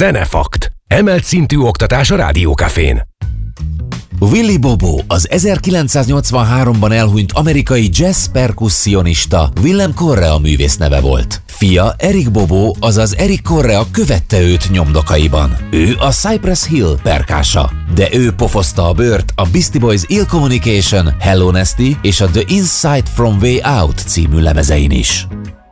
Zenefakt. Emelt szintű oktatás a Rádiókafén. Willie Bobo az 1983-ban elhunyt amerikai jazz perkussionista Willem Correa művész neve volt. Fia Eric Bobo, azaz Eric Correa követte őt nyomdokaiban. Ő a Cypress Hill perkása, de ő pofozta a bőrt a Beastie Boys Ill Communication, Hello Nasty és a The Inside From Way Out című lemezein is.